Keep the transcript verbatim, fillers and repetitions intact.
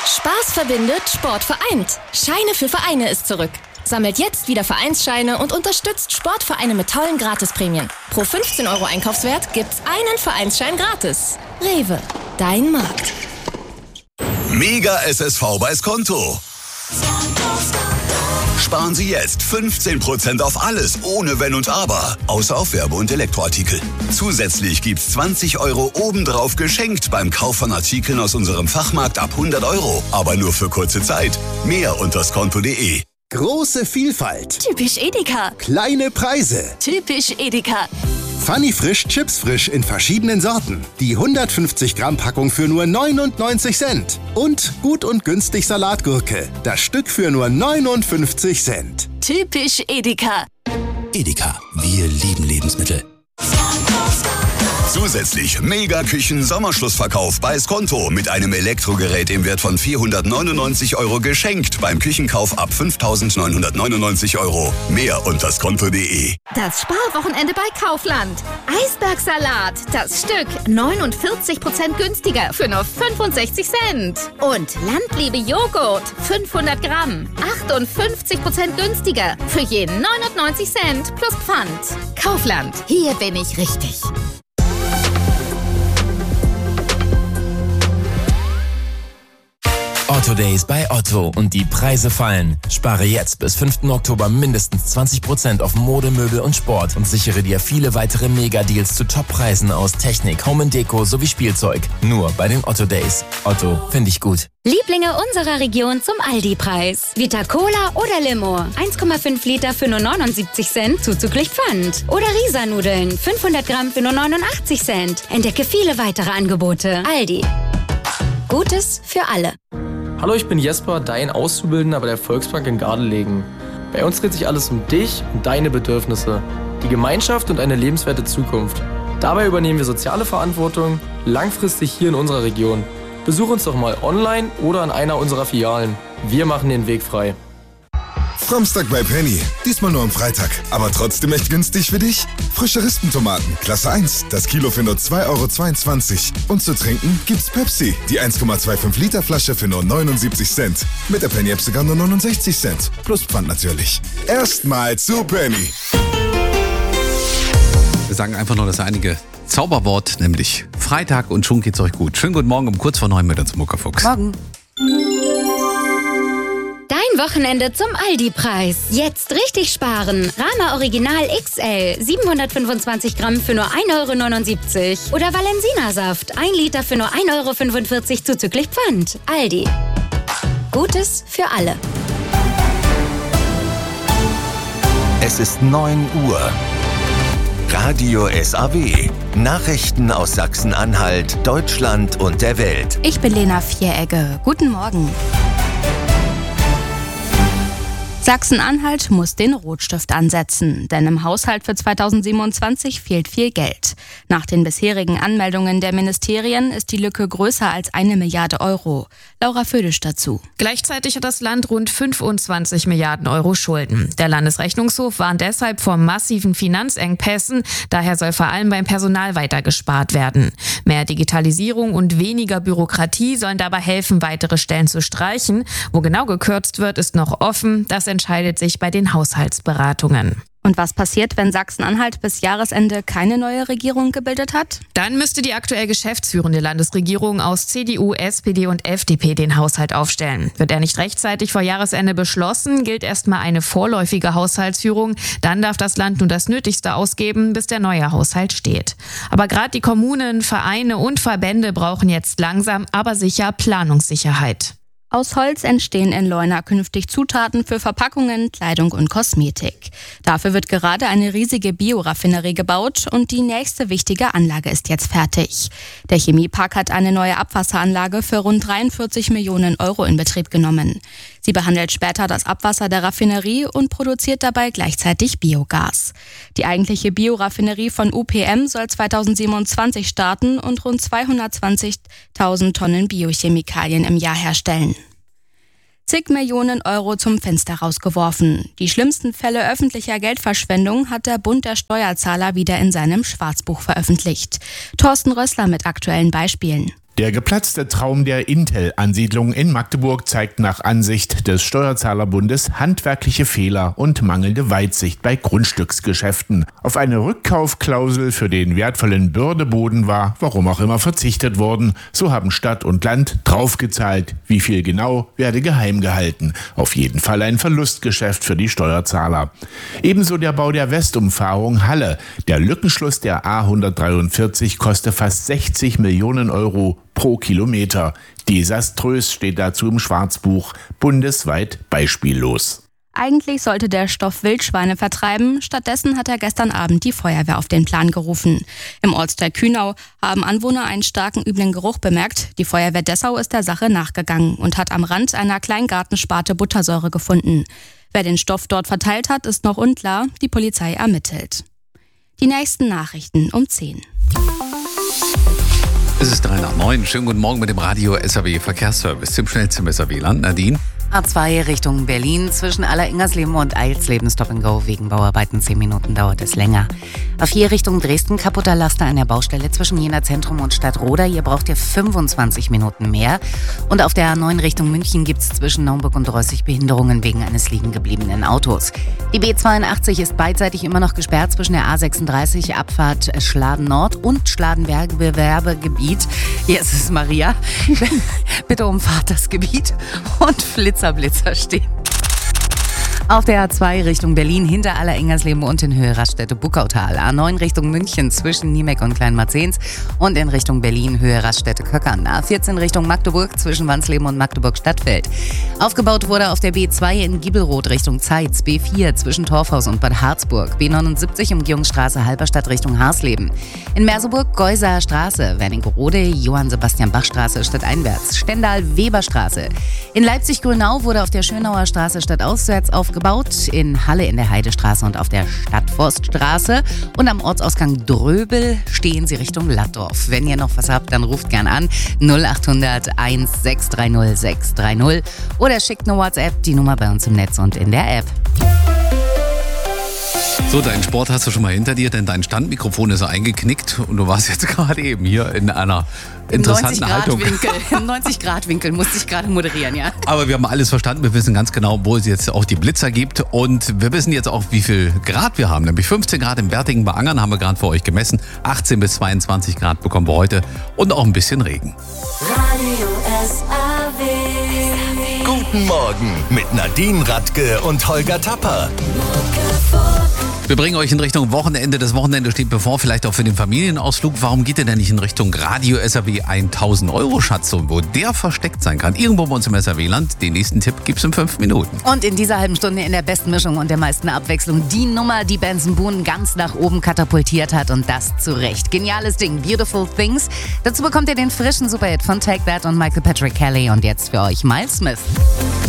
Spaß verbindet, Sport vereint. Scheine für Vereine ist zurück. Sammelt jetzt wieder Vereinsscheine und unterstützt Sportvereine mit tollen Gratisprämien. Pro fünfzehn Euro Einkaufswert gibt's einen Vereinsschein gratis. Rewe, dein Markt. Mega S S V bei Skonto. Sparen Sie jetzt fünfzehn Prozent auf alles, ohne Wenn und Aber, außer auf Werbe- und Elektroartikel. Zusätzlich gibt's zwanzig Euro obendrauf geschenkt beim Kauf von Artikeln aus unserem Fachmarkt ab hundert Euro. Aber nur für kurze Zeit. Mehr unter skonto punkt de. Große Vielfalt. Typisch Edeka. Kleine Preise. Typisch Edeka. Funny Frisch Chips Frisch in verschiedenen Sorten. Die hundertfünfzig Gramm Packung für nur neunundneunzig Cent. Und gut und günstig Salatgurke. Das Stück für nur neunundfünfzig Cent. Typisch Edeka. Edeka, wir lieben Lebensmittel. Zusätzlich Mega-Küchen-Sommerschlussverkauf bei Skonto mit einem Elektrogerät im Wert von vierhundertneunundneunzig Euro geschenkt beim Küchenkauf ab fünftausendneunhundertneunundneunzig Euro. Mehr unter skonto punkt de. Das Sparwochenende bei Kaufland. Eisbergsalat, das Stück neunundvierzig Prozent günstiger für nur fünfundsechzig Cent. Und Landliebe Joghurt, fünfhundert Gramm, achtundfünfzig Prozent günstiger für je neunundneunzig Cent plus Pfand. Kaufland, hier bin ich richtig. Otto Days bei Otto und die Preise fallen. Spare jetzt bis fünften Oktober mindestens zwanzig Prozent auf Mode, Möbel und Sport und sichere dir viele weitere Mega-Deals zu Top-Preisen aus Technik, Home and Deko sowie Spielzeug. Nur bei den Otto Days. Otto, finde ich gut. Lieblinge unserer Region zum Aldi-Preis. Vita Cola oder Limo. eins Komma fünf Liter für nur neunundsiebzig Cent, zuzüglich Pfand. Oder Risa-Nudeln, fünfhundert Gramm für nur neunundachtzig Cent. Entdecke viele weitere Angebote. Aldi. Gutes für alle. Hallo, ich bin Jesper, dein Auszubildender bei der Volksbank in Gardelegen. Bei uns dreht sich alles um dich und deine Bedürfnisse, die Gemeinschaft und eine lebenswerte Zukunft. Dabei übernehmen wir soziale Verantwortung langfristig hier in unserer Region. Besuch uns doch mal online oder an einer unserer Filialen. Wir machen den Weg frei. Samstag bei Penny. Diesmal nur am Freitag. Aber trotzdem echt günstig für dich? Frische Rispentomaten, Klasse eins. Das Kilo für nur zwei Euro zweiundzwanzig. Und zu trinken gibt's Pepsi. Die eins Komma fünfundzwanzig Liter Flasche für nur neunundsiebzig Cent. Mit der Penny-App sogar nur neunundsechzig Cent. Plus Pfand natürlich. Erstmal zu Penny. Wir sagen einfach nur das einige Zauberwort, nämlich Freitag, und schon geht's euch gut. Schönen guten Morgen um kurz vor neun mit uns Muckerfuchs. Morgen. Dein Wochenende zum Aldi-Preis. Jetzt richtig sparen. Rama Original X L, siebenhundertfünfundzwanzig Gramm für nur ein Euro neunundsiebzig. Oder Valensina-Saft, ein Liter für nur ein Euro fünfundvierzig zuzüglich Pfand. Aldi. Gutes für alle. Es ist neun Uhr. Radio S A W. Nachrichten aus Sachsen-Anhalt, Deutschland und der Welt. Ich bin Lena Vieregge. Guten Morgen. Sachsen-Anhalt muss den Rotstift ansetzen, denn im Haushalt für zweitausendsiebenundzwanzig fehlt viel Geld. Nach den bisherigen Anmeldungen der Ministerien ist die Lücke größer als eine Milliarde Euro. Laura Födisch dazu. Gleichzeitig hat das Land rund fünfundzwanzig Milliarden Euro Schulden. Der Landesrechnungshof warnt deshalb vor massiven Finanzengpässen. Daher soll vor allem beim Personal weiter gespart werden. Mehr Digitalisierung und weniger Bürokratie sollen dabei helfen, weitere Stellen zu streichen. Wo genau gekürzt wird, ist noch offen. Das entscheidet sich bei den Haushaltsberatungen. Und was passiert, wenn Sachsen-Anhalt bis Jahresende keine neue Regierung gebildet hat? Dann müsste die aktuell geschäftsführende Landesregierung aus C D U, S P D und F D P den Haushalt aufstellen. Wird er nicht rechtzeitig vor Jahresende beschlossen, gilt erstmal eine vorläufige Haushaltsführung. Dann darf das Land nur das Nötigste ausgeben, bis der neue Haushalt steht. Aber gerade die Kommunen, Vereine und Verbände brauchen jetzt langsam, aber sicher Planungssicherheit. Aus Holz entstehen in Leuna künftig Zutaten für Verpackungen, Kleidung und Kosmetik. Dafür wird gerade eine riesige Bioraffinerie gebaut und die nächste wichtige Anlage ist jetzt fertig. Der Chemiepark hat eine neue Abwasseranlage für rund dreiundvierzig Millionen Euro in Betrieb genommen. Sie behandelt später das Abwasser der Raffinerie und produziert dabei gleichzeitig Biogas. Die eigentliche Bioraffinerie von U P M soll zweitausendsiebenundzwanzig starten und rund zweihundertzwanzigtausend Tonnen Biochemikalien im Jahr herstellen. Zig Millionen Euro zum Fenster rausgeworfen. Die schlimmsten Fälle öffentlicher Geldverschwendung hat der Bund der Steuerzahler wieder in seinem Schwarzbuch veröffentlicht. Thorsten Rössler mit aktuellen Beispielen. Der geplatzte Traum der Intel-Ansiedlung in Magdeburg zeigt nach Ansicht des Steuerzahlerbundes handwerkliche Fehler und mangelnde Weitsicht bei Grundstücksgeschäften. Auf eine Rückkaufklausel für den wertvollen Bördeboden war, warum auch immer, verzichtet worden. So haben Stadt und Land draufgezahlt. Wie viel genau, werde geheim gehalten. Auf jeden Fall ein Verlustgeschäft für die Steuerzahler. Ebenso der Bau der Westumfahrung Halle. Der Lückenschluss der A hundertdreiundvierzig kostet fast sechzig Millionen Euro pro Kilometer. Desaströs steht dazu im Schwarzbuch, bundesweit beispiellos. Eigentlich sollte der Stoff Wildschweine vertreiben, stattdessen hat er gestern Abend die Feuerwehr auf den Plan gerufen. Im Ortsteil Kühnau haben Anwohner einen starken üblen Geruch bemerkt. Die Feuerwehr Dessau ist der Sache nachgegangen und hat am Rand einer Kleingartensparte Buttersäure gefunden. Wer den Stoff dort verteilt hat, ist noch unklar, die Polizei ermittelt. Die nächsten Nachrichten um zehn. Es ist drei nach neun. Schönen guten Morgen mit dem Radio S A W Verkehrsservice. Zum schnellsten S A W-Land. Nadine? A zwei Richtung Berlin zwischen Alleringgersleben und Eilsleben Stop and Go wegen Bauarbeiten. Zehn Minuten dauert es länger. A vier Richtung Dresden, kaputter Laster an der Baustelle zwischen Jena Zentrum und Stadtroda. Hier braucht ihr fünfundzwanzig Minuten mehr. Und auf der A neun Richtung München gibt es zwischen Naumburg und Reussig Behinderungen wegen eines liegen gebliebenen Autos. Die B zweiundachtzig ist beidseitig immer noch gesperrt zwischen der A sechsunddreißig, Abfahrt Schladen Nord und Schladen-Bewerbegebiet. Hier ist es Maria. Bitte umfahrt das Gebiet und Flitzer, Blitzer stehen. Auf der A zwei Richtung Berlin hinter Alleringgersleben und in Höhe Raststätte Buckautal. A neun Richtung München zwischen Niemek und Kleinmarzens und in Richtung Berlin Höhe Raststätte Köckern. A vierzehn Richtung Magdeburg zwischen Wansleben und Magdeburg-Stadtfeld. Aufgebaut wurde auf der B zwei in Giebelroth Richtung Zeitz. B vier zwischen Torfhaus und Bad Harzburg. B neunundsiebzig Umgehungsstraße Halberstadt Richtung Harsleben. In Merseburg Geuser Straße, Wernigerode, Johann-Sebastian-Bach-Straße stadteinwärts. Stendal-Weber-Straße. In Leipzig-Grünau wurde auf der Schönauer Straße stadtauswärts aufgebaut. Gebaut in Halle in der Heidestraße und auf der Stadtforststraße. Und am Ortsausgang Dröbel stehen Sie Richtung Laddorf. Wenn ihr noch was habt, dann ruft gern an null acht hundert eins sechs drei null sechs drei null oder schickt eine WhatsApp, die Nummer bei uns im Netz und in der App. So, deinen Sport hast du schon mal hinter dir, denn dein Standmikrofon ist eingeknickt und du warst jetzt gerade eben hier in einer interessanten Haltung. Im neunzig Grad Winkel musste ich gerade moderieren, ja. Aber wir haben alles verstanden, wir wissen ganz genau, wo es jetzt auch die Blitzer gibt und wir wissen jetzt auch, wie viel Grad wir haben, nämlich fünfzehn Grad im Bärtigen bei Angern haben wir gerade für euch gemessen, achtzehn bis zweiundzwanzig Grad bekommen wir heute und auch ein bisschen Regen. Radio S A W. Guten Morgen mit Nadine Radke und Holger Tapper. Wir bringen euch in Richtung Wochenende. Das Wochenende steht bevor, vielleicht auch für den Familienausflug. Warum geht ihr denn nicht in Richtung Radio S A W tausend Euro Schatzung, wo der versteckt sein kann? Irgendwo bei uns im S A W-Land. Den nächsten Tipp gibt's in fünf Minuten. Und in dieser halben Stunde in der besten Mischung und der meisten Abwechslung die Nummer, die Benson Boone ganz nach oben katapultiert hat und das zu Recht. Geniales Ding, Beautiful Things. Dazu bekommt ihr den frischen Superhit von Take That und Michael Patrick Kelly und jetzt für euch Miles Smith.